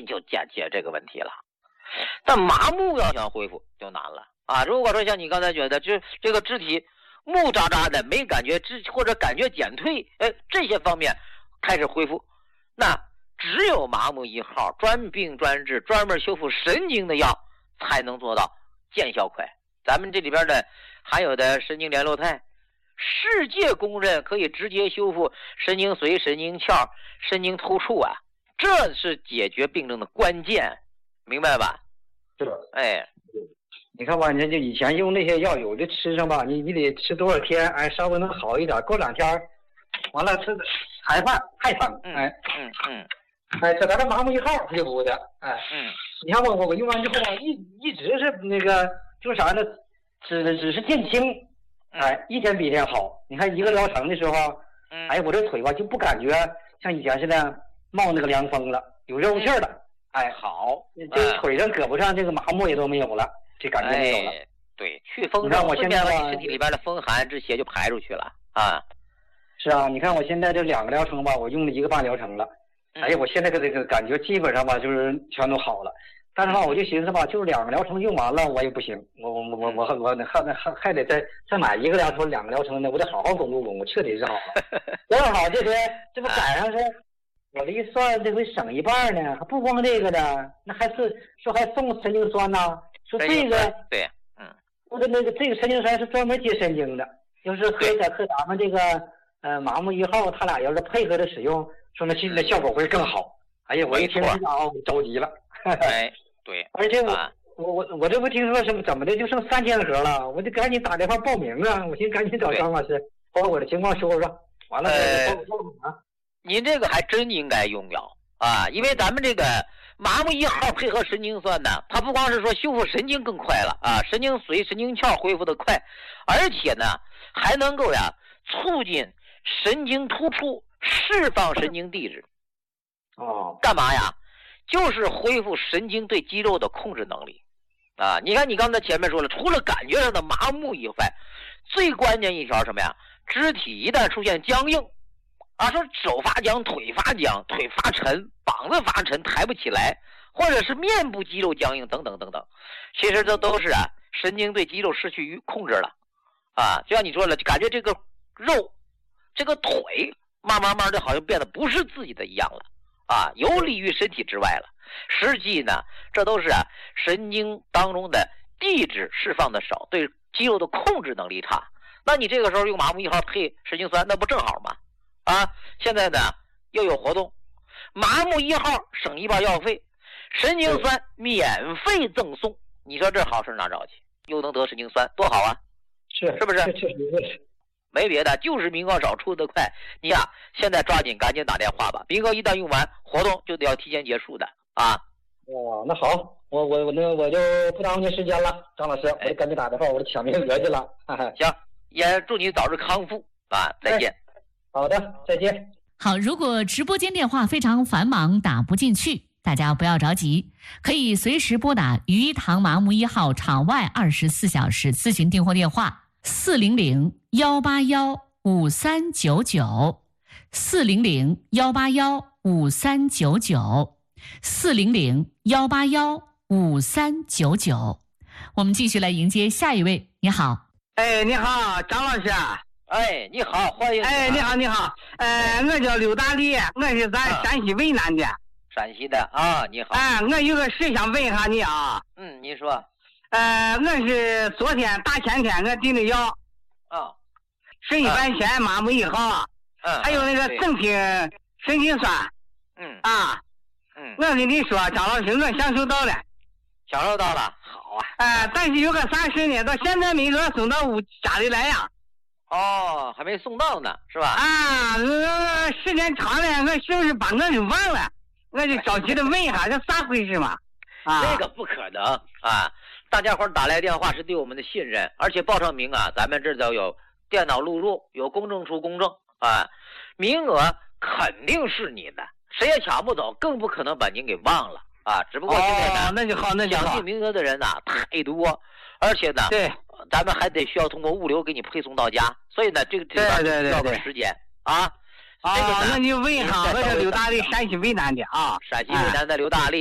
近就解决这个问题了。但麻木要想恢复就难了啊！如果说像你刚才觉得这个肢体木扎扎的，没感觉或者感觉减退，这些方面开始恢复，那只有麻木1号专病专治、专门修复神经的药才能做到见效快。咱们这里边的含有的神经联络肽，世界公认可以直接修复神经髓、神经鞘、神经突触啊，这是解决病症的关键，明白吧？ 是，你看吧，你就以前用那些药，有的吃上吧，你得吃多少天，稍微能好一点，过2天，完了吃还犯太疼，这咱这麻木1号它就不的，你看我用完之后啊，一直是那个就是啥呢，只是减轻，一天比一天好。你看1个疗程的时候，我这腿吧就不感觉像以前似的冒那个凉风了，有肉气了， 好， 这腿上胳膊上这个麻木也都没有了，这感觉没有了。 对，去风， 你看我现在身体里边的风寒这些就排出去了啊。 是啊，你看我现在这2个疗程吧，我用了1个半疗程了。我现在这个感觉基本上吧，就是全都好了。但是吧，我就寻思吧，就是2个疗程用完了，我也不行，我还得再买1个疗程、2个疗程呢，我得好好巩固巩固，彻底是好了。正好这不赶上是，我这一算，这回省1半呢，还不光这个呢，那还是说还送神经酸呢，说这个对， 说的这个神经酸是专门接神经的，要是和咱们这个麻木1号，他俩要是配合的使用。说那现在效果会更好。我一听我着急了。 对。 而且我这不听说怎么的就剩3000盒了，我就赶紧打电话报名啊！我寻思赶紧找张老师，把我的情况说说。完了您这个还真应该用药啊，因为咱们这个麻木1号配合神经酸呢，它不光是说修复神经更快了啊，神经髓、神经鞘恢复的快，而且呢还能够促进神经突触。释放神经递质，干嘛呀？就是恢复神经对肌肉的控制能力啊！你看，你刚才前面说了，除了感觉上的麻木以外，最关键一条什么呀？肢体一旦出现僵硬啊，说手发僵、腿发僵、腿发沉、膀子发沉、抬不起来，或者是面部肌肉僵硬等等等等，其实这都是神经对肌肉失去控制了啊！就像你说了，感觉这个肉、这个腿。慢慢的好像变得不是自己的一样了啊，游离于身体之外了。实际呢，这都是神经当中的递质释放的少，对肌肉的控制能力差。那你这个时候用麻木1号配神经酸，那不正好吗？啊，现在呢又有活动，麻木1号省1半药费，神经酸免费赠送。你说这好事哪找去？又能得神经酸，多好啊！是不是？没别的，就是名额少，出得快。你现在抓紧赶紧打电话吧，名额一旦用完，活动就得要提前结束的啊。 那好，我就不耽误您时间了，张老师，我就赶紧打电话，我就抢名额去了。 行，也祝你早日康复啊！再见。 好的，再见。 好，如果直播间电话非常繁忙打不进去，大家不要着急，可以随时拨打鱼塘麻木1号场外24小时咨询订货电话。400-181-5399 400-181-5399 400-181-5399。我们继续来迎接下一位。你好。 你好，张老师。 你好，欢迎。 你好。我叫刘大力，我是咱山西渭南的。 陕西的啊，你好。 我有个事想问一下你啊。 你说。 我是昨天大前天我订的药，是一般钱麻木1号，还有那个正品神经酸，我跟你说，张老师，我享受到了， 好啊。 但是有个啥事呢？到现在没给我送到家里来呀。 还没送到呢，是吧？ 时间长了，我是不是把我给忘了？我就着急的问一下，这咋回事嘛？ 这个不可能啊！大家伙打来电话是对我们的信任，而且报上名咱们这都有电脑录入，有公证处公证名额肯定是你的，谁也抢不走，更不可能把您给忘了只不过现在呢， 那就好， 抢进名额的人太多，而且呢， 对， 咱们还得需要通过物流给你配送到家，所以呢，这个需要个时间那你问一下，我是刘大力，山西渭南的山西渭南的刘大力。